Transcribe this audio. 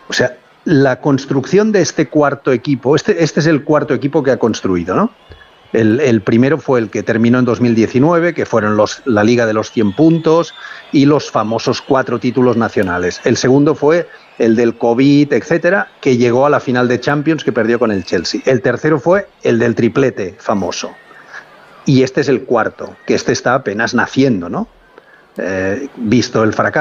O sea, la construcción de este cuarto equipo, este es el cuarto equipo que ha construido, ¿no? El primero fue el que terminó en 2019, que fueron la Liga de los 100 puntos y los famosos 4 títulos nacionales. El segundo fue el del COVID, etcétera, que llegó a la final de Champions, que perdió con el Chelsea. El tercero fue el del triplete famoso. Y este es el cuarto, que este está apenas naciendo, ¿no? Visto el fracaso